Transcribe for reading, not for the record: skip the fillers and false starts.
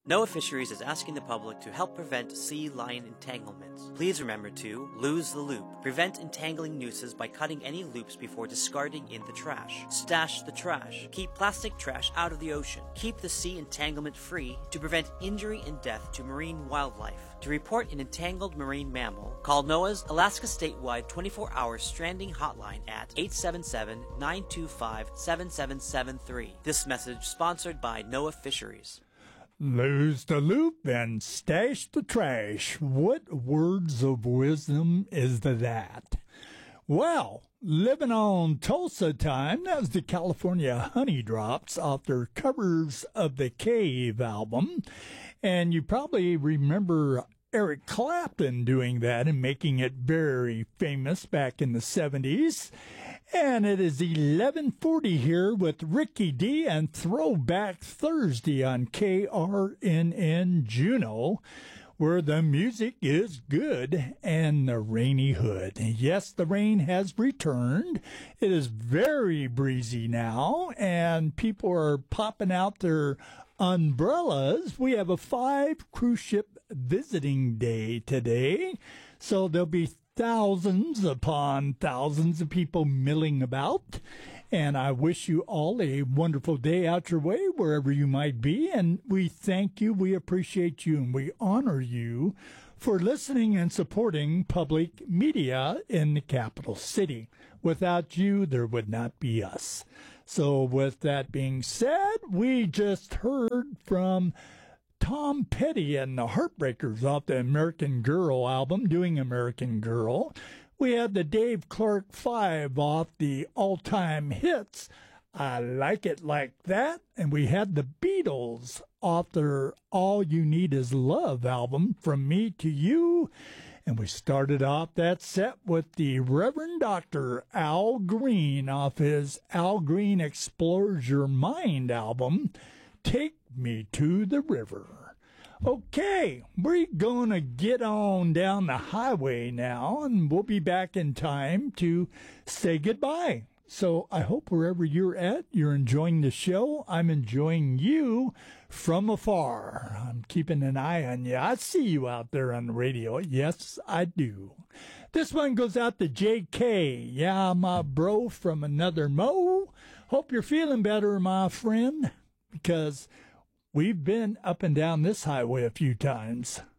NOAA Fisheries is asking the public to help prevent sea lion entanglements. Please remember to lose the loop. Prevent entangling nooses by cutting any loops before discarding in the trash. Stash the trash. Keep plastic trash out of the ocean. Keep the sea entanglement free to prevent injury and death to marine wildlife. To report an entangled marine mammal, call NOAA's Alaska Statewide 24-hour stranding hotline at 877-925-7773. This message sponsored by NOAA Fisheries. Lose the loop and stash the trash. What words of wisdom is that? Well, living on Tulsa time, that was the California Honey Drops off their Covers of the Cave album. And you probably remember Eric Clapton doing that and making it very famous back in the 70s. And it is 11:40 here with Ricky D and Throwback Thursday on KRNN Juneau, where the music is good and the rainy hood. Yes, the rain has returned. It is very breezy now, and people are popping out their umbrellas. We have a 5 cruise ship visiting day today, so there'll be thousands upon thousands of people milling about. And I wish you all a wonderful day out your way, wherever you might be. And we thank you, we appreciate you, and we honor you for listening and supporting public media in the capital city. Without you, there would not be us. So with that being said, we just heard from Tom Petty and the Heartbreakers off the American Girl album, doing American Girl. We had the Dave Clark 5 off the all-time hits, I Like It Like That. And we had the Beatles off their All You Need Is Love album, From Me to You. And we started off that set with the Reverend Dr. Al Green off his Al Green Explores Your Mind album, Take Me to the River. Okay, we're going to get on down the highway now, and we'll be back in time to say goodbye. So I hope wherever you're at, you're enjoying the show. I'm enjoying you from afar. I'm keeping an eye on you. I see you out there on the radio. Yes, I do. This one goes out to JK. Yeah, my bro from another Mo. Hope you're feeling better, my friend, because we've been up and down this highway a few times.